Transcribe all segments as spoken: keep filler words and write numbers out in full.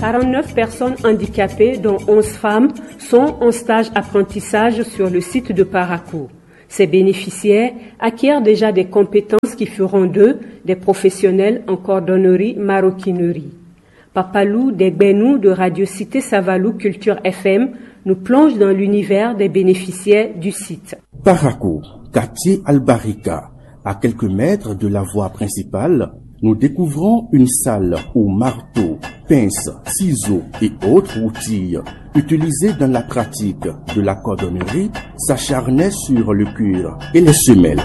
quarante-neuf personnes handicapées, dont onze femmes, sont en stage apprentissage sur le site de Parakou. Ces bénéficiaires acquièrent déjà des compétences qui feront d'eux des professionnels en cordonnerie maroquinerie. Papalou Degbenou de Radio Cité Savalou Culture F M nous plonge dans l'univers des bénéficiaires du site. Parakou, quartier Albarika, à quelques mètres de la voie principale, nous découvrons une salle où marteaux, pinces, ciseaux et autres outils utilisés dans la pratique de la cordonnerie s'acharnaient sur le cuir et les semelles.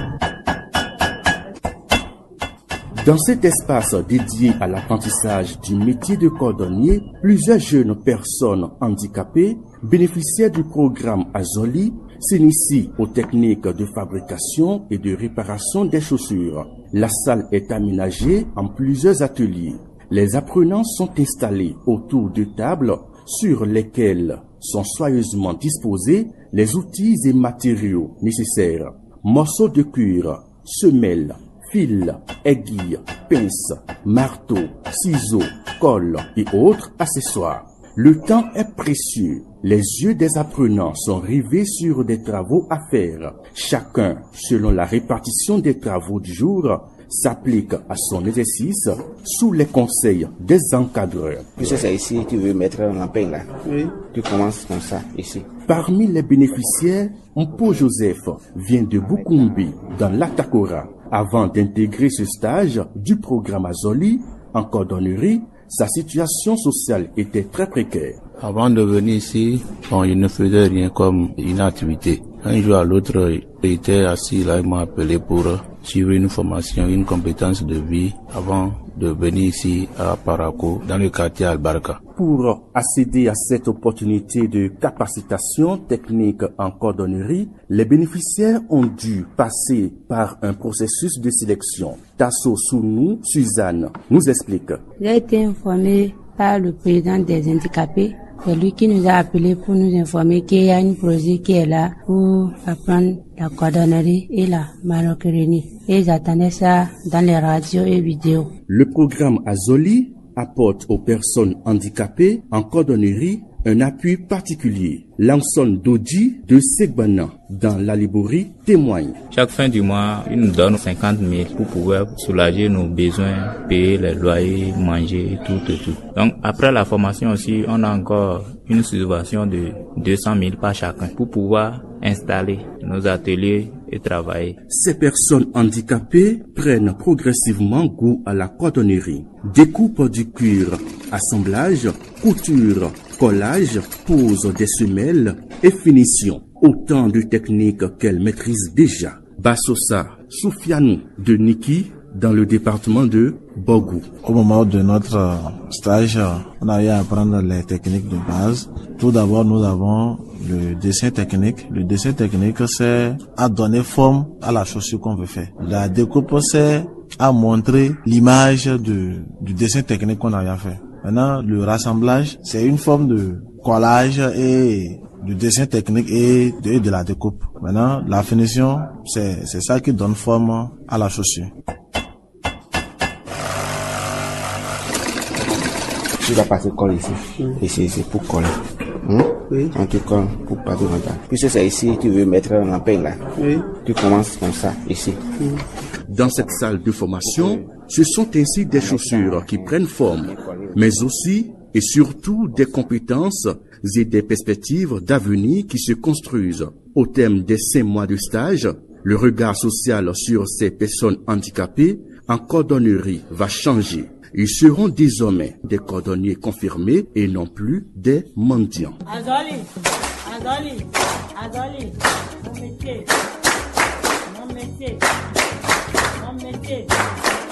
Dans cet espace dédié à l'apprentissage du métier de cordonnier, plusieurs jeunes personnes handicapées, bénéficiaires du programme Azoli, s'initient aux techniques de fabrication et de réparation des chaussures. La salle est aménagée en plusieurs ateliers. Les apprenants sont installés autour de tables sur lesquelles sont soigneusement disposés les outils et matériaux nécessaires. Morceaux de cuir, semelles, fils, aiguilles, pinces, marteaux, ciseaux, colle et autres accessoires. Le temps est précieux. Les yeux des apprenants sont rivés sur des travaux à faire. Chacun, selon la répartition des travaux du jour, s'applique à son exercice sous les conseils des encadreurs. Tu sais, c'est ici, tu veux mettre un pain là. Oui. Tu commences comme ça, ici. Parmi les bénéficiaires, Mpo Joseph vient de Bukumbi, dans l'Atakora. Avant d'intégrer ce stage du programme Azoli en cordonnerie, sa situation sociale était très précaire. Avant de venir ici, bon, il ne faisait rien comme une activité. Un jour à l'autre, il était assis là, il m'a appelé pour suivre une formation, une compétence de vie avant de venir ici à Parakou, dans le quartier Albarka. Pour accéder à cette opportunité de capacitation technique en cordonnerie, les bénéficiaires ont dû passer par un processus de sélection. Tasso Sounou, Suzanne, nous explique. J'ai été informé par le président des handicapés. C'est lui qui nous a appelés pour nous informer qu'il y a une projet qui est là pour apprendre la cordonnerie et la maroquinerie. Et ils attendaient ça dans les radios et vidéos. Le programme Azoli apporte aux personnes handicapées en cordonnerie un appui particulier. Lanson Dodi de Segbana dans la Liborie témoigne. Chaque fin du mois, il nous donne cinquante mille pour pouvoir soulager nos besoins, payer les loyers, manger, tout et tout. Donc après la formation aussi, on a encore une subvention de deux cent mille par chacun pour pouvoir installer nos ateliers et travailler. Ces personnes handicapées prennent progressivement goût à la cordonnerie. Découpe du cuir, assemblage, couture, collage, pose des semelles et finition. Autant de techniques qu'elle maîtrise déjà. Bassosa Soufianou de Niki dans le département de Bogou. Au moment de notre stage, on a eu à apprendre les techniques de base. Tout d'abord, nous avons le dessin technique. Le dessin technique, c'est à donner forme à la chaussure qu'on veut faire. La découpe, c'est à montrer l'image de, du dessin technique qu'on a eu à faire. Maintenant, le rassemblage, c'est une forme de collage et du dessin technique et de, de la découpe. Maintenant, la finition, c'est, c'est ça qui donne forme à la chaussure. Tu vas passer colle ici. Mm. Ici, c'est pour coller. Hum? Oui. En tout cas, pour pas de longtemps. Puisque c'est ici, tu veux mettre un pain là. Oui. Tu commences comme ça, ici. Mm. Dans cette salle de formation, ce sont ainsi des chaussures qui prennent forme, mais aussi et surtout des compétences et des perspectives d'avenir qui se construisent. Au terme des cinq mois de stage, le regard social sur ces personnes handicapées en cordonnerie va changer. Ils seront désormais des cordonniers confirmés et non plus des mendiants. Azoli, Azoli, Azoli, mon métier, mon métier, mon métier.